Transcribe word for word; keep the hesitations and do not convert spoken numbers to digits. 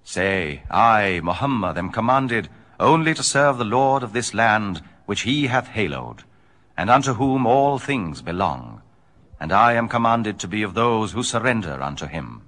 Say, I, Muhammad, am commanded only to serve the Lord of this land, which he hath hallowed, and unto whom all things belong. And I am commanded to be of those who surrender unto him.